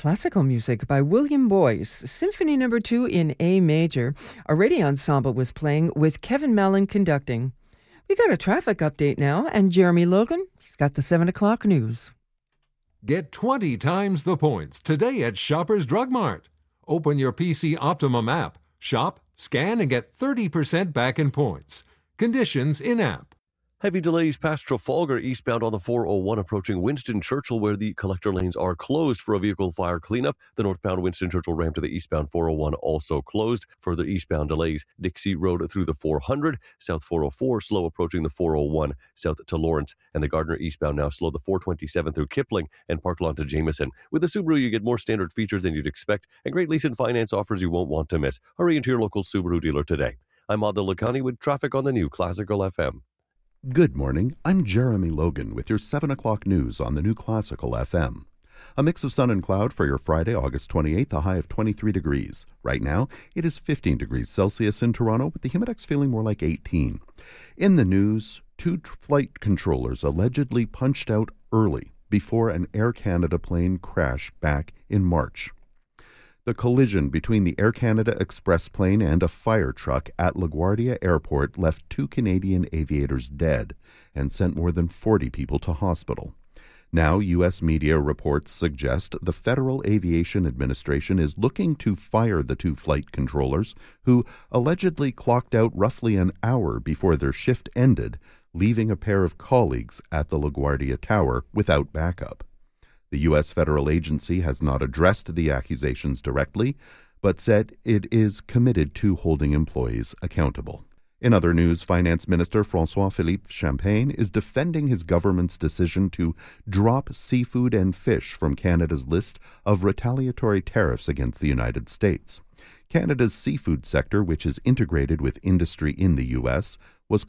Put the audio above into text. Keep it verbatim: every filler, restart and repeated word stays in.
Classical music by William Boyce, Symphony Number Two in A major. A radio ensemble was playing with Kevin Mallon conducting. We got a traffic update now, and Jeremy Logan, he's got the seven o'clock news. Get twenty times the points today at Shoppers Drug Mart. Open your P C Optimum app, shop, scan, and get thirty percent back in points. Conditions in-app. Heavy delays past Trafalgar eastbound on the four oh one approaching Winston Churchill, where the collector lanes are closed for a vehicle fire cleanup. The northbound Winston Churchill ramp to the eastbound four oh one also closed. Further eastbound delays, Dixie Road through the four hundred, south four oh four slow approaching the four oh one south to Lawrence, and the Gardner eastbound now slow the four twenty-seven through Kipling and Park Lawn to Jameson. With the Subaru, you get more standard features than you'd expect and great lease and finance offers you won't want to miss. Hurry into your local Subaru dealer today. I'm Adil Lakhani with traffic on the new Classical F M. Good morning. I'm Jeremy Logan with your seven o'clock news on the new Classical F M. A mix of sun and cloud for your Friday, August twenty-eighth, a high of twenty-three degrees. Right now, it is fifteen degrees Celsius in Toronto, with the humidex feeling more like eighteen. In the news, two flight controllers allegedly punched out early before an Air Canada plane crashed back in March. The collision between the Air Canada Express plane and a fire truck at LaGuardia Airport left two Canadian aviators dead and sent more than forty people to hospital. Now, U S media reports suggest the Federal Aviation Administration is looking to fire the two flight controllers who allegedly clocked out roughly an hour before their shift ended, leaving a pair of colleagues at the LaGuardia Tower without backup. The U S federal agency has not addressed the accusations directly, but said it is committed to holding employees accountable. In other news, Finance Minister François-Philippe Champagne is defending his government's decision to drop seafood and fish from Canada's list of retaliatory tariffs against the United States. Canada's seafood sector, which is integrated with industry in the U S, was